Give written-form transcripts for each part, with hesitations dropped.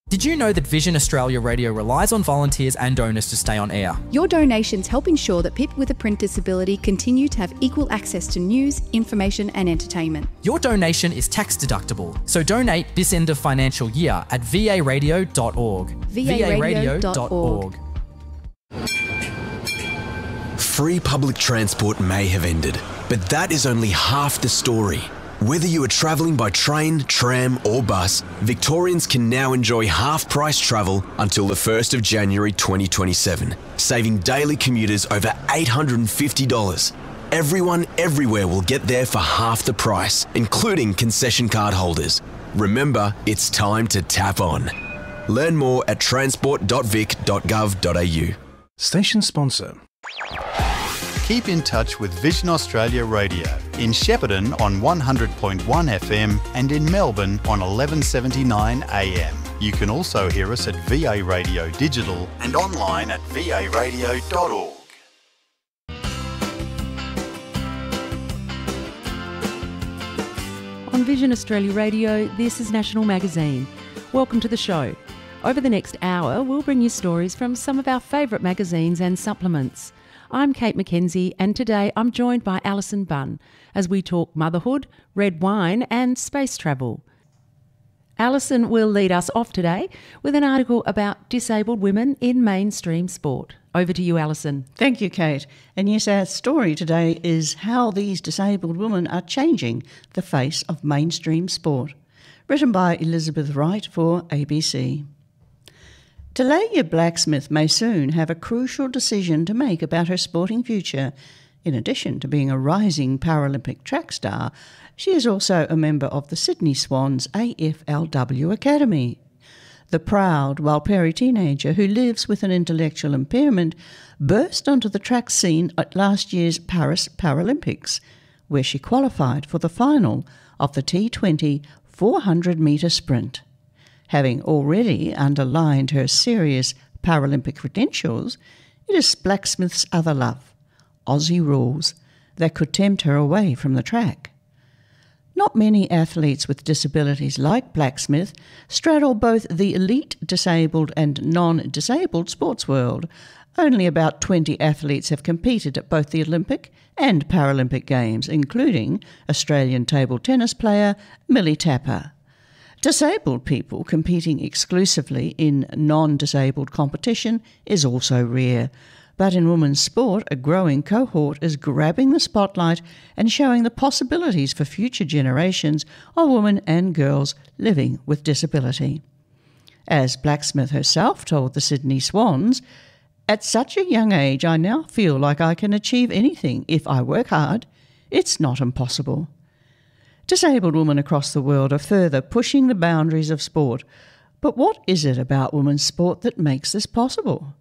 Did you know that Vision Australia Radio relies on volunteers and donors to stay on air? Your donations help ensure that people with a print disability continue to have equal access to news, information and entertainment. Your donation is tax deductible, so donate this end of financial year at varadio.org. varadio.org. Free public transport may have ended, but that is only half the story. Whether you are travelling by train, tram or bus, Victorians can now enjoy half-price travel until the 1st of January 2027, saving daily commuters over $850. Everyone, everywhere will get there for half the price, including concession card holders. Remember, it's time to tap on. Learn more at transport.vic.gov.au. Station sponsor. Keep in touch with Vision Australia Radio in Shepparton on 100.1 FM and in Melbourne on 1179 AM. You can also hear us at VA Radio Digital and online at varadio.org. On Vision Australia Radio, this is National Magazine. Welcome to the show. Over the next hour, we'll bring you stories from some of our favourite magazines and supplements. I'm Kate McKenzie, and today I'm joined by Alison Bunn as we talk motherhood, red wine and space travel. Alison will lead us off today with an article about disabled women in mainstream sport. Over to you, Alison. Thank you, Kate. And yes, our story today is how these disabled women are changing the face of mainstream sport. Written by Elizabeth Wright for ABC. Talaia Blacksmith may soon have a crucial decision to make about her sporting future. In addition to being a rising Paralympic track star, she is also a member of the Sydney Swans AFLW Academy. The proud Walperi teenager who lives with an intellectual impairment burst onto the track scene at last year's Paris Paralympics, where she qualified for the final of the T20 400-metre sprint. Having already underlined her serious Paralympic credentials, it is Blacksmith's other love, Aussie rules, that could tempt her away from the track. Not many athletes with disabilities like Blacksmith straddle both the elite disabled and non-disabled sports world. Only about 20 athletes have competed at both the Olympic and Paralympic Games, including Australian table tennis player Millie Tapper. Disabled people competing exclusively in non-disabled competition is also rare, but in women's sport, a growing cohort is grabbing the spotlight and showing the possibilities for future generations of women and girls living with disability. As Blacksmith herself told the Sydney Swans, "At such a young age, I now feel like I can achieve anything if I work hard. It's not impossible." Disabled women across the world are further pushing the boundaries of sport. But what is it about women's sport that makes this possible?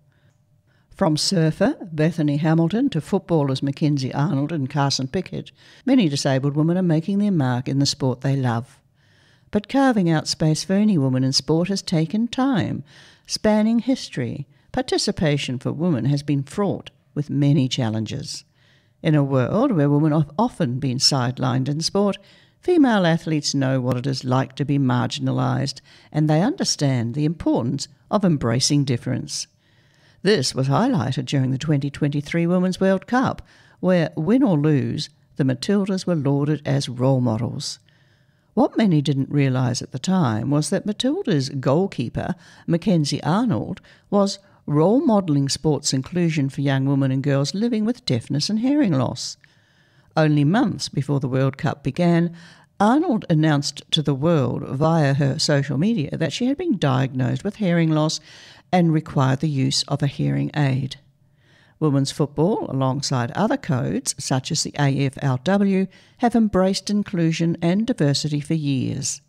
From surfer Bethany Hamilton to footballers Mackenzie Arnold and Carson Pickett, many disabled women are making their mark in the sport they love. But carving out space for any woman in sport has taken time. Spanning history, participation for women has been fraught with many challenges. In a world where women have often been sidelined in sport, female athletes know what it is like to be marginalised, and they understand the importance of embracing difference. This was highlighted during the 2023 Women's World Cup, where, win or lose, the Matildas were lauded as role models. What many didn't realise at the time was that Matilda's goalkeeper, Mackenzie Arnold, was role modelling sports inclusion for young women and girls living with deafness and hearing loss. Only months before the World Cup began, Arnold announced to the world via her social media that she had been diagnosed with hearing loss and required the use of a hearing aid. Women's football, alongside other codes such as the AFLW, have embraced inclusion and diversity for years.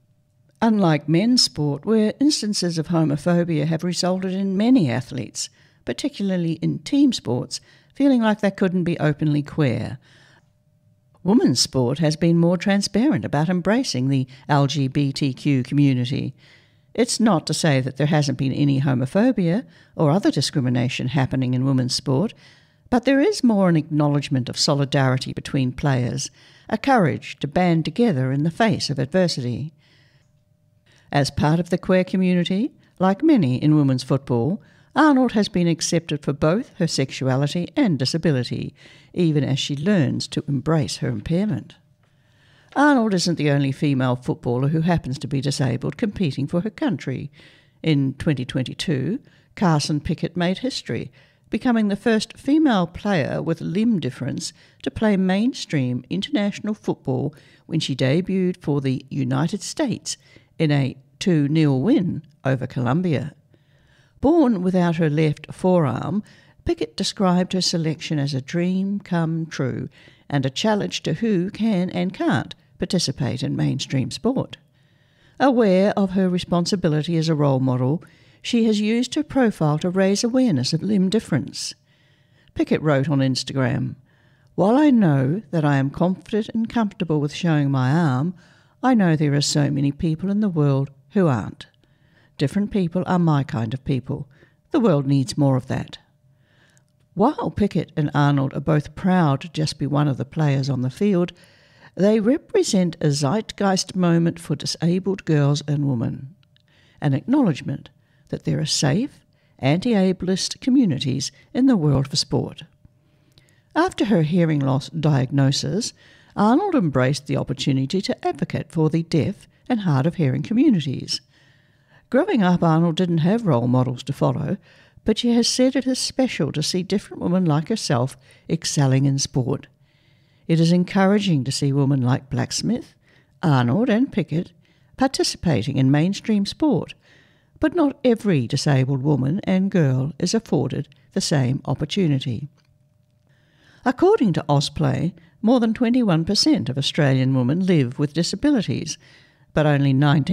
Unlike men's sport, where instances of homophobia have resulted in many athletes, particularly in team sports, feeling like they couldn't be openly queer, women's sport has been more transparent about embracing the LGBTQ community. It's not to say that there hasn't been any homophobia or other discrimination happening in women's sport, but there is more an acknowledgement of solidarity between players, a courage to band together in the face of adversity. As part of the queer community, like many in women's football, Arnold has been accepted for both her sexuality and disability, even as she learns to embrace her impairment. Arnold isn't the only female footballer who happens to be disabled competing for her country. In 2022, Carson Pickett made history, becoming the first female player with limb difference to play mainstream international football when she debuted for the United States in a 2-0 win over Colombia. Born without her left forearm, Pickett described her selection as a dream come true and a challenge to who can and can't participate in mainstream sport. Aware of her responsibility as a role model, she has used her profile to raise awareness of limb difference. Pickett wrote on Instagram, "While I know that I am confident and comfortable with showing my arm, I know there are so many people in the world who aren't. Different people are my kind of people. The world needs more of that." While Pickett and Arnold are both proud to just be one of the players on the field, they represent a zeitgeist moment for disabled girls and women, an acknowledgement that there are safe, anti-ableist communities in the world for sport. After her hearing loss diagnosis, Arnold embraced the opportunity to advocate for the deaf and hard of hearing communities. Growing up, Arnold didn't have role models to follow, but she has said it is special to see different women like herself excelling in sport. It is encouraging to see women like Blacksmith, Arnold and Pickett participating in mainstream sport, but not every disabled woman and girl is afforded the same opportunity. According to Ausplay, more than 21% of Australian women live with disabilities, but only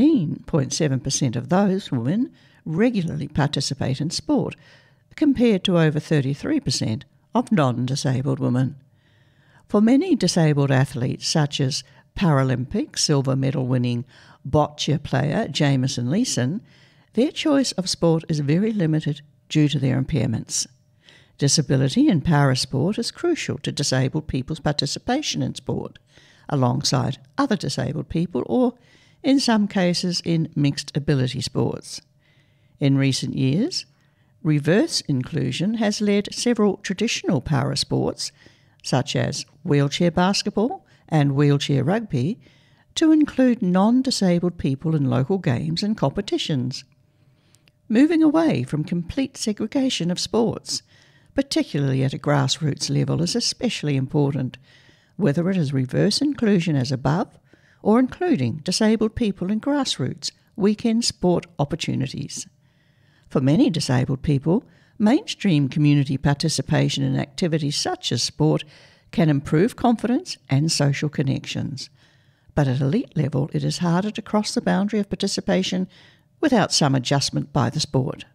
19.7% of those women regularly participate in sport, compared to over 33% of non-disabled women. For many disabled athletes, such as Paralympic silver medal winning bocce player Jamison Leeson, their choice of sport is very limited due to their impairments. Disability in parasport is crucial to disabled people's participation in sport, alongside other disabled people or, in some cases, in mixed ability sports. In recent years, reverse inclusion has led several traditional parasports, such as wheelchair basketball and wheelchair rugby, to include non-disabled people in local games and competitions. Moving away from complete segregation of sports, particularly at a grassroots level, is especially important, whether it is reverse inclusion as above or including disabled people in grassroots weekend sport opportunities. For many disabled people, mainstream community participation in activities such as sport can improve confidence and social connections. But at elite level, it is harder to cross the boundary of participation without some adjustment by the sport.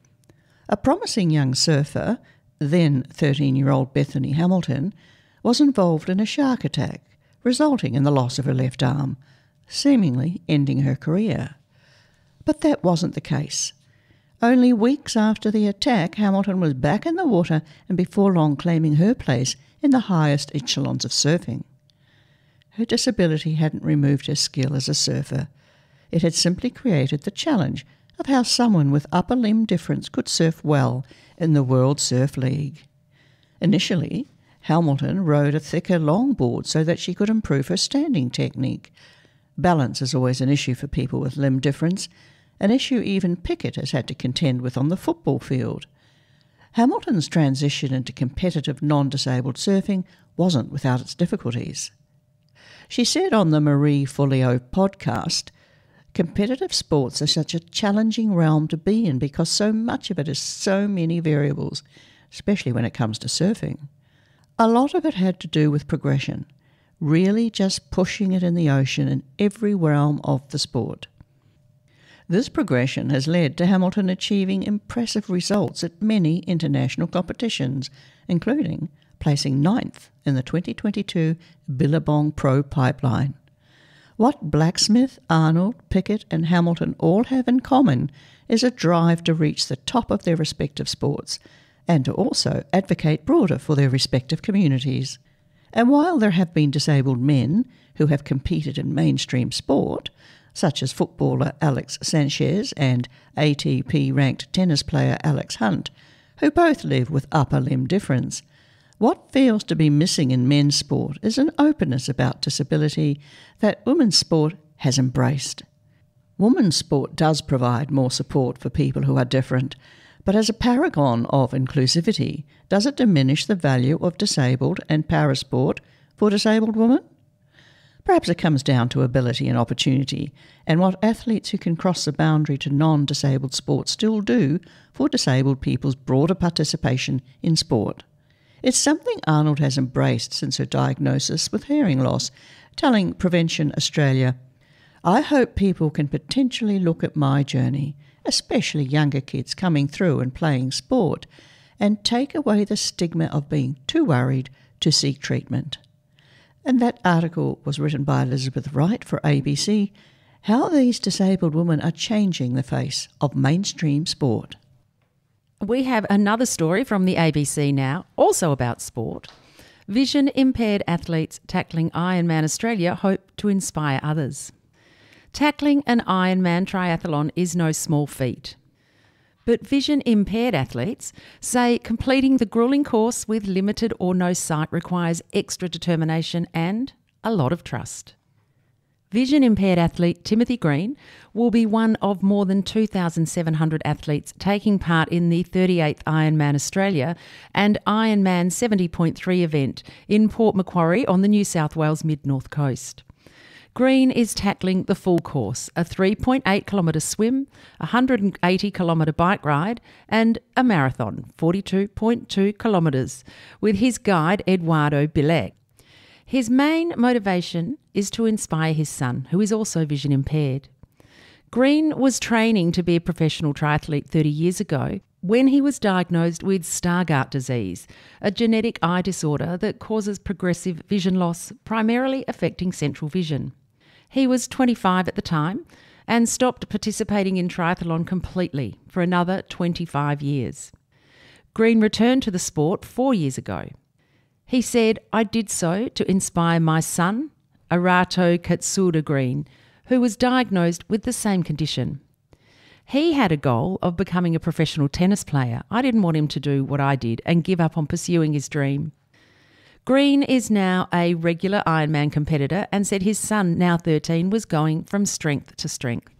A promising young surfer, then 13-year-old Bethany Hamilton, was involved in a shark attack, resulting in the loss of her left arm, seemingly ending her career. But that wasn't the case. Only weeks after the attack, Hamilton was back in the water and before long claiming her place in the highest echelons of surfing. Her disability hadn't removed her skill as a surfer. It had simply created the challenge of how someone with upper limb difference could surf well in the World Surf League. Initially, Hamilton rode a thicker longboard so that she could improve her standing technique. Balance is always an issue for people with limb difference, an issue even Pickett has had to contend with on the football field. Hamilton's transition into competitive non-disabled surfing wasn't without its difficulties. She said on the Marie Forleo podcast, "Competitive sports are such a challenging realm to be in because so much of it is so many variables, especially when it comes to surfing. A lot of it had to do with progression, really just pushing it in the ocean in every realm of the sport. This progression has led to Hamilton achieving impressive results at many international competitions, including placing 9th in the 2022 Billabong Pro Pipeline. What Blacksmith, Arnold, Pickett and Hamilton all have in common is a drive to reach the top of their respective sports and to also advocate broader for their respective communities. And while there have been disabled men who have competed in mainstream sport, such as footballer Alex Sanchez and ATP-ranked tennis player Alex Hunt, who both live with upper limb difference. What feels to be missing in men's sport is an openness about disability that women's sport has embraced. Women's sport does provide more support for people who are different, but as a paragon of inclusivity, does it diminish the value of disabled and parasport for disabled women? Perhaps it comes down to ability and opportunity, and what athletes who can cross the boundary to non-disabled sport still do for disabled people's broader participation in sport. It's something Arnold has embraced since her diagnosis with hearing loss, telling Prevention Australia, "I hope people can potentially look at my journey, especially younger kids coming through and playing sport, and take away the stigma of being too worried to seek treatment." And that article was written by Elizabeth Wright for ABC, How These Disabled Women Are Changing the Face of Mainstream Sport. We have another story from the ABC now, also about sport. Vision-impaired athletes tackling Ironman Australia hope to inspire others. Tackling an Ironman triathlon is no small feat. But vision-impaired athletes say completing the gruelling course with limited or no sight requires extra determination and a lot of trust. Vision-impaired athlete Timothy Green will be one of more than 2,700 athletes taking part in the 38th Ironman Australia and Ironman 70.3 event in Port Macquarie on the New South Wales mid-north coast. Green is tackling the full course, a 3.8 kilometre swim, a 180 kilometre bike ride and a marathon, 42.2 kilometres, with his guide Eduardo Bilek. His main motivation is to inspire his son, who is also vision impaired. Green was training to be a professional triathlete 30 years ago when he was diagnosed with Stargardt disease, a genetic eye disorder that causes progressive vision loss, primarily affecting central vision. He was 25 at the time and stopped participating in triathlon completely for another 25 years. Green returned to the sport 4 years ago. He said, "I did so to inspire my son, Arato Katsuda Green, who was diagnosed with the same condition. He had a goal of becoming a professional tennis player. I didn't want him to do what I did and give up on pursuing his dream." Green is now a regular Ironman competitor and said his son, now 13, was going from strength to strength.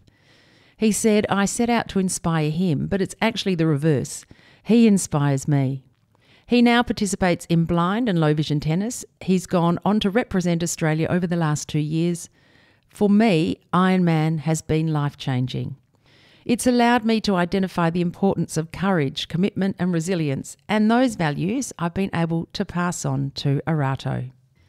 He said, "I set out to inspire him, but it's actually the reverse. He inspires me." He now participates in blind and low vision tennis. He's gone on to represent Australia over the last 2 years. For me, Ironman has been life-changing. It's allowed me to identify the importance of courage, commitment and resilience, and those values I've been able to pass on to Arato.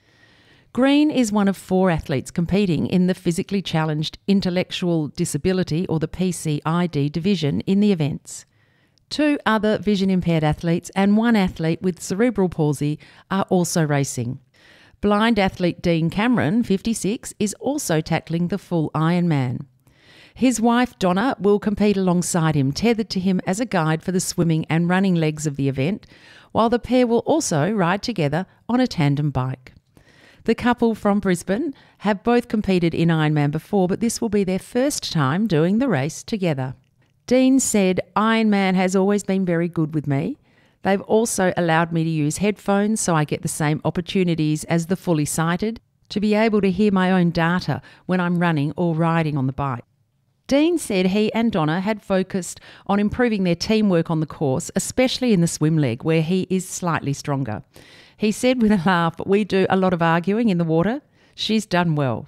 Green is one of 4 athletes competing in the physically challenged intellectual disability or the PCID division in the events. 2 other vision-impaired athletes and 1 athlete with cerebral palsy are also racing. Blind athlete Dean Cameron, 56, is also tackling the full Ironman. His wife Donna will compete alongside him, tethered to him as a guide for the swimming and running legs of the event, while the pair will also ride together on a tandem bike. The couple from Brisbane have both competed in Ironman before, but this will be their first time doing the race together. Dean said, "Ironman has always been very good with me. They've also allowed me to use headphones so I get the same opportunities as the fully sighted, to be able to hear my own data when I'm running or riding on the bike." Dean said he and Donna had focused on improving their teamwork on the course, especially in the swim leg, where he is slightly stronger. He said with a laugh, "We do a lot of arguing in the water. She's done well."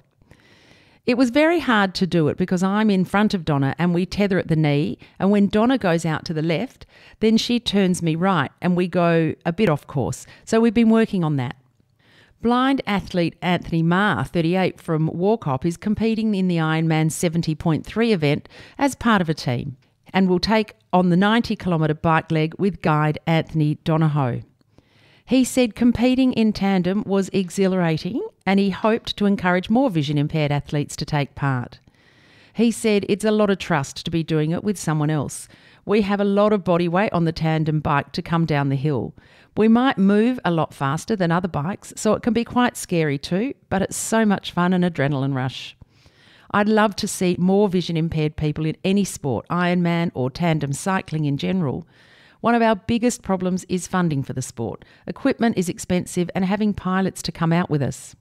It was very hard to do it because I'm in front of Donna and we tether at the knee, and when Donna goes out to the left, then she turns me right and we go a bit off course. So we've been working on that. Blind athlete Anthony Ma, 38, from Warkop is competing in the Ironman 70.3 event as part of a team and will take on the 90-kilometre bike leg with guide Anthony Donahoe. He said competing in tandem was exhilarating and he hoped to encourage more vision-impaired athletes to take part. He said it's a lot of trust to be doing it with someone else. We have a lot of body weight on the tandem bike to come down the hill. We might move a lot faster than other bikes, so it can be quite scary too, but it's so much fun and adrenaline rush. I'd love to see more vision impaired people in any sport, Ironman or tandem cycling in general. One of our biggest problems is funding for the sport. Equipment is expensive and having pilots to come out with us.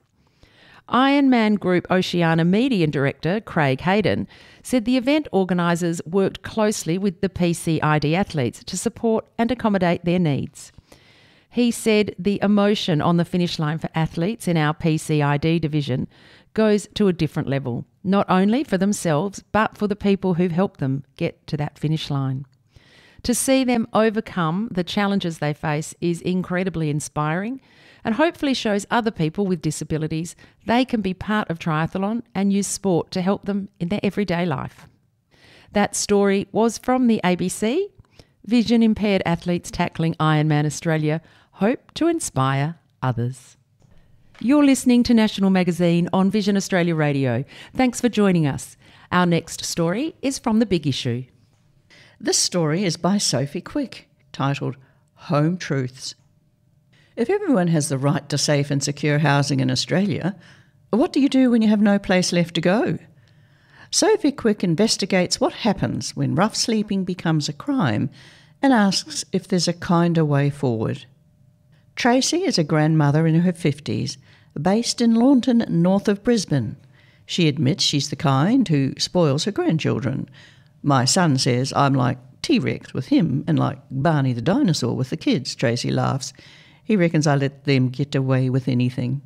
Ironman Group Oceania Media Director Craig Hayden said the event organisers worked closely with the PCID athletes to support and accommodate their needs. He said the emotion on the finish line for athletes in our PCID division goes to a different level, not only for themselves but for the people who've helped them get to that finish line. To see them overcome the challenges they face is incredibly inspiring and hopefully shows other people with disabilities they can be part of triathlon and use sport to help them in their everyday life. That story was from the ABC. Vision impaired athletes tackling Ironman Australia hope to inspire others. You're listening to National Magazine on Vision Australia Radio. Thanks for joining us. Our next story is from The Big Issue. This story is by Sophie Quick, titled Home Truths. If everyone has the right to safe and secure housing in Australia, what do you do when you have no place left to go? Sophie Quick investigates what happens when rough sleeping becomes a crime and asks if there's a kinder way forward. Tracy is a grandmother in her 50s, based in Launton, north of Brisbane. She admits she's the kind who spoils her grandchildren. My son says I'm like T-Rex with him and like Barney the dinosaur with the kids, Tracy laughs. He reckons I let them get away with anything.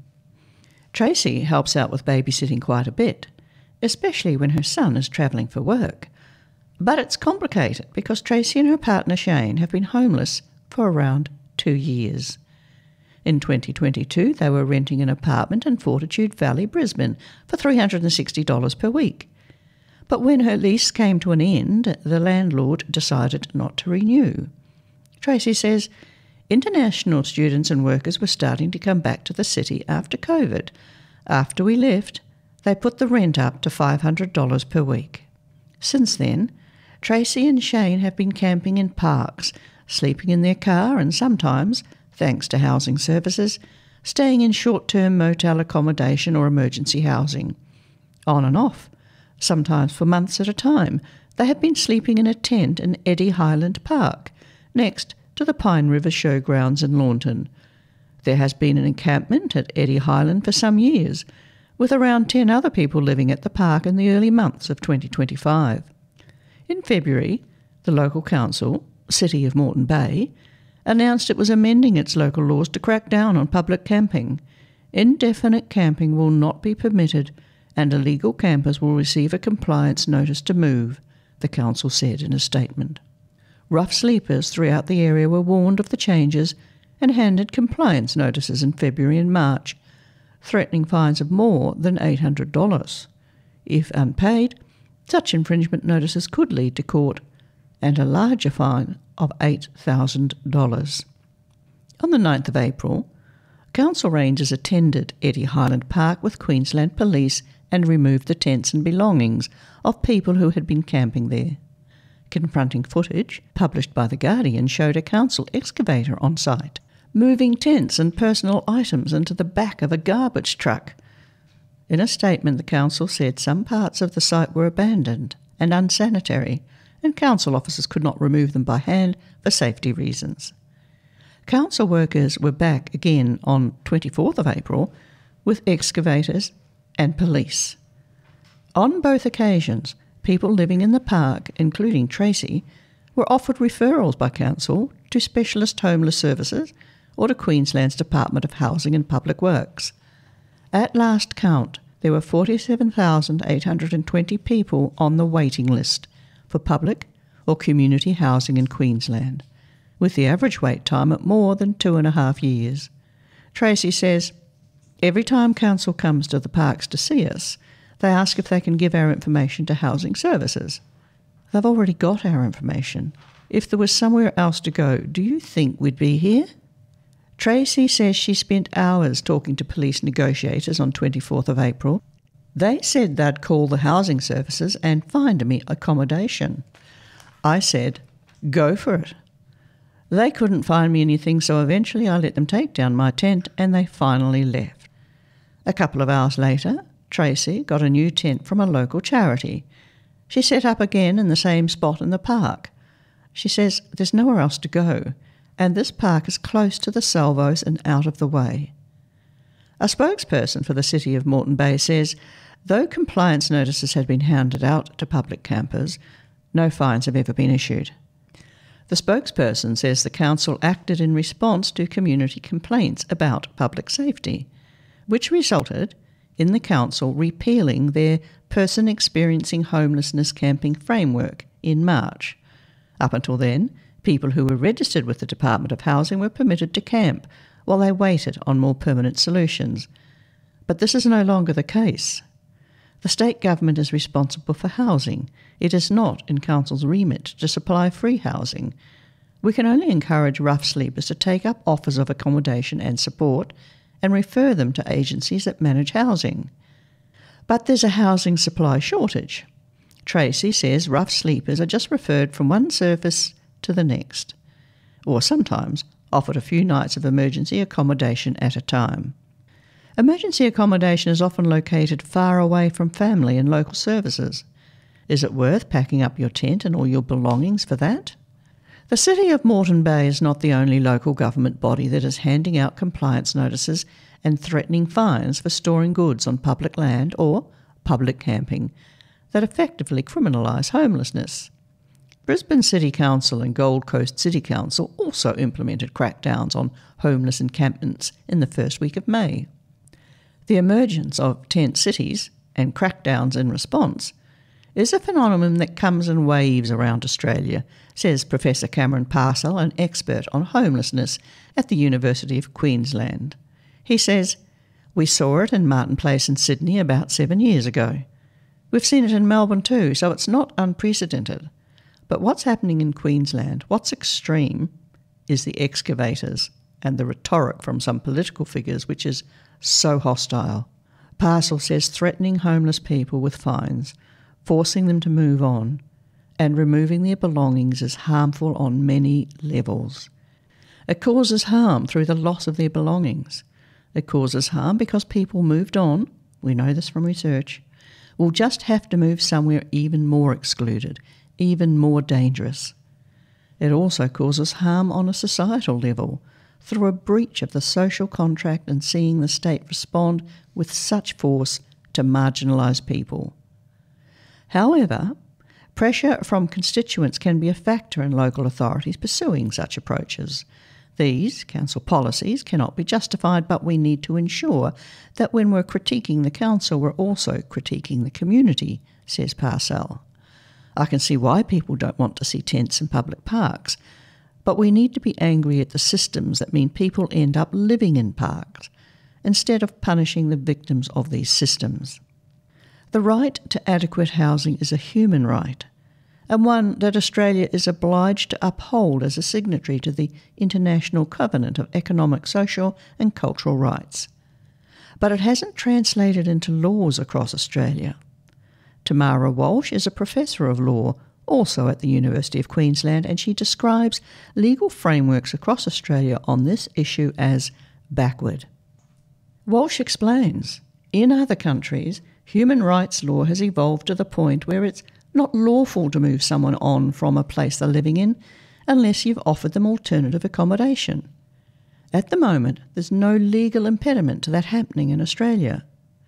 Tracy helps out with babysitting quite a bit, especially when her son is travelling for work. But it's complicated because Tracy and her partner Shane have been homeless for around 2 years. In 2022, they were renting an apartment in Fortitude Valley, Brisbane, for $360 per week. But when her lease came to an end, the landlord decided not to renew. Tracy says international students and workers were starting to come back to the city after COVID. After we left, they put the rent up to $500 per week. Since then, Tracy and Shane have been camping in parks, sleeping in their car and sometimes, thanks to housing services, staying in short-term motel accommodation or emergency housing. On and off, sometimes for months at a time, they have been sleeping in a tent in Eddie Highland Park, next to the Pine River Showgrounds in Launton. There has been an encampment at Eddie Highland for some years, with around 10 other people living at the park in the early months of 2025. In February, the local council, City of Moreton Bay, announced it was amending its local laws to crack down on public camping. Indefinite camping will not be permitted and illegal campers will receive a compliance notice to move, the council said in a statement. Rough sleepers throughout the area were warned of the changes and handed compliance notices in February and March, threatening fines of more than $800. If unpaid, such infringement notices could lead to court and a larger fine of $8,000. On the 9th of April, council rangers attended Eddie Highland Park with Queensland Police and removed the tents and belongings of people who had been camping there. Confronting footage published by The Guardian showed a council excavator on site, moving tents and personal items into the back of a garbage truck. In a statement, the council said some parts of the site were abandoned and unsanitary, and council officers could not remove them by hand for safety reasons. Council workers were back again on 24th of April with excavators and police. On both occasions, people living in the park, including Tracy, were offered referrals by council to Specialist Homeless Services or to Queensland's Department of Housing and Public Works. At last count, there were 47,820 people on the waiting list for public or community housing in Queensland, with the average wait time at more than 2.5 years. Tracy says, every time council comes to the parks to see us, they ask if they can give our information to housing services. They've already got our information. If there was somewhere else to go, do you think we'd be here? Tracy says she spent hours talking to police negotiators on 24th of April. They said they'd call the housing services and find me accommodation. I said, go for it. They couldn't find me anything, so eventually I let them take down my tent and they finally left. A couple of hours later, Tracy got a new tent from a local charity. She set up again in the same spot in the park. She says there's nowhere else to go, and this park is close to the salvos and out of the way. A spokesperson for the City of Moreton Bay says, though compliance notices had been handed out to public campers, no fines have ever been issued. The spokesperson says the council acted in response to community complaints about public safety, which resulted in the council repealing their person experiencing homelessness camping framework in March. Up until then, people who were registered with the Department of Housing were permitted to camp while they waited on more permanent solutions. But this is no longer the case. The state government is responsible for housing. It is not in council's remit to supply free housing. We can only encourage rough sleepers to take up offers of accommodation and support and refer them to agencies that manage housing. But there's a housing supply shortage. Tracy says rough sleepers are just referred from one service to the next, or sometimes offered a few nights of emergency accommodation at a time. Emergency accommodation is often located far away from family and local services. Is it worth packing up your tent and all your belongings for that? The City of Moreton Bay is not the only local government body that is handing out compliance notices and threatening fines for storing goods on public land or public camping that effectively criminalise homelessness. Brisbane City Council and Gold Coast City Council also implemented crackdowns on homeless encampments in the first week of May. The emergence of tent cities and crackdowns in response is a phenomenon that comes in waves around Australia, says Professor Cameron Parsell, an expert on homelessness at the University of Queensland. He says, "We saw it in Martin Place in Sydney about 7 years ago. We've seen it in Melbourne too, so it's not unprecedented. But what's happening in Queensland, what's extreme, is the excavators and the rhetoric from some political figures which is so hostile." Parsell says threatening homeless people with fines, forcing them to move on, and removing their belongings is harmful on many levels. It causes harm through the loss of their belongings. It causes harm because people moved on, we know this from research, will just have to move somewhere even more excluded, even more dangerous. It also causes harm on a societal level, through a breach of the social contract and seeing the state respond with such force to marginalised people. However, pressure from constituents can be a factor in local authorities pursuing such approaches. These council policies cannot be justified, but we need to ensure that when we're critiquing the council, we're also critiquing the community, says Parsell. I can see why people don't want to see tents in public parks, but we need to be angry at the systems that mean people end up living in parks, instead of punishing the victims of these systems. The right to adequate housing is a human right, and one that Australia is obliged to uphold as a signatory to the International Covenant of Economic, Social and Cultural Rights. But it hasn't translated into laws across Australia. Tamara Walsh is a professor of law, also at the University of Queensland, and she describes legal frameworks across Australia on this issue as backward. Walsh explains, in other countries, human rights law has evolved to the point where it's not lawful to move someone on from a place they're living in unless you've offered them alternative accommodation. At the moment, there's no legal impediment to that happening in Australia.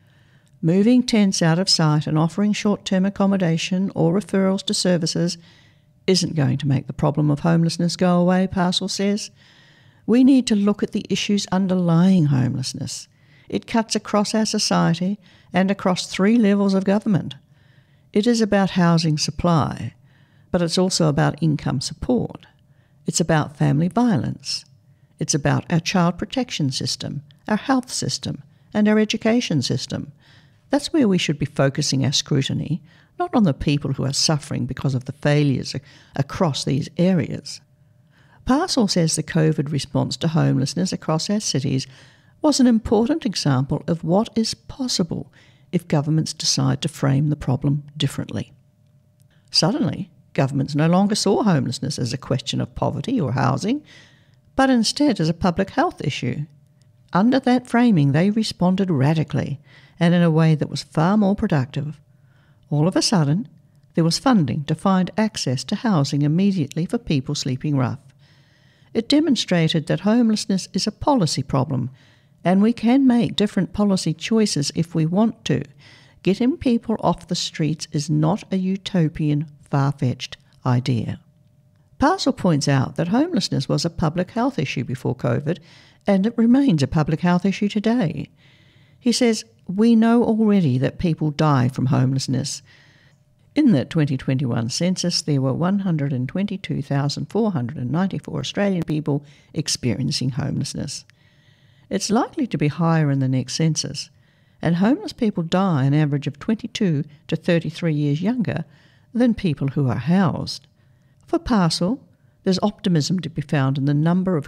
Moving tents out of sight and offering short-term accommodation or referrals to services isn't going to make the problem of homelessness go away, Parsell says. We need to look at the issues underlying homelessness. It cuts across our society and across 3 levels of government. It is about housing supply, but it's also about income support. It's about family violence. It's about our child protection system, our health system, and our education system. That's where we should be focusing our scrutiny, not on the people who are suffering because of the failures across these areas. Parsell says the COVID response to homelessness across our cities was an important example of what is possible if governments decide to frame the problem differently. Suddenly, governments no longer saw homelessness as a question of poverty or housing, but instead as a public health issue. Under that framing, they responded radically and in a way that was far more productive. All of a sudden, there was funding to find access to housing immediately for people sleeping rough. It demonstrated that homelessness is a policy problem, and we can make different policy choices if we want to. Getting people off the streets is not a utopian, far-fetched idea. Parcel points out that homelessness was a public health issue before COVID, and it remains a public health issue today. He says, "We know already that people die from homelessness." In the 2021 census, there were 122,494 Australian people experiencing homelessness. It's likely to be higher in the next census, and homeless people die an average of 22 to 33 years younger than people who are housed. For Parcel, there's optimism to be found in the number of